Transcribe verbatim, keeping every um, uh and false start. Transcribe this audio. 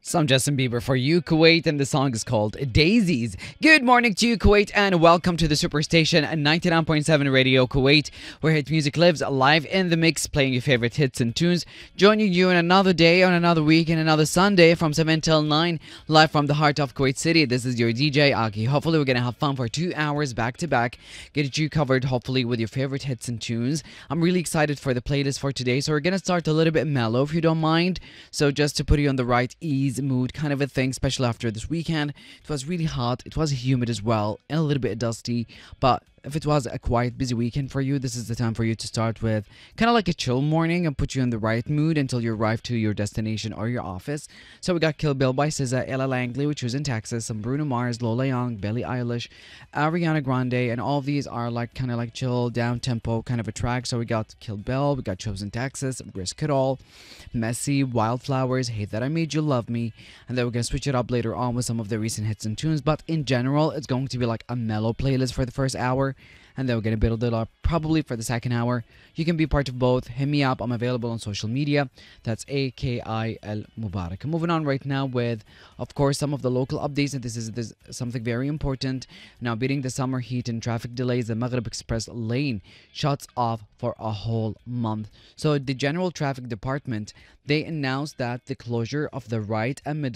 Some Justin Bieber for you, Kuwait, and the song is called Daisies. Good morning to you, Kuwait, and welcome to the Superstation ninety-nine point seven Radio Kuwait, where hit music lives live in the mix, playing your favorite hits and tunes. Joining you in another day, on another week, and another Sunday from seven till nine, live from the heart of Kuwait City. This is your D J, Aki. Hopefully, we're going to have fun for two hours back to back, get you covered, hopefully, with your favorite hits and tunes. I'm really excited for the playlist for today, so we're going to start a little bit mellow, if you don't mind. So, just to put you on the right ease, mood kind of a thing, especially after this weekend. It was really hot, it was humid as well, and a little bit dusty, but if it was a quiet, busy weekend for you, this is the time for you to start with kind of like a chill morning and put you in the right mood until you arrive to your destination or your office. So we got Kill Bill by S Z A, Ella Langley, which was in Texas, some Bruno Mars, Lola Young, Billie Eilish, Ariana Grande, and all of these are like kind of like chill, down tempo kind of a track. So we got Kill Bill, we got Chosen Texas, Risk It All, Messy, Wildflowers, Hate That I Made You Love Me, and then we're gonna switch it up later on with some of the recent hits and tunes. But in general, it's going to be like a mellow playlist for the first hour, and then we're gonna build it up probably for the second hour. You can be part of both. Hit me up. I'm available on social media. That's A K I L Mubarak. Moving on right now with, of course, some of the local updates. And this is this is something very important. Now, beating the summer heat and traffic delays, the Maghreb Express lane shuts off for a whole month. So the General Traffic Department, they announced that the closure of the right and middle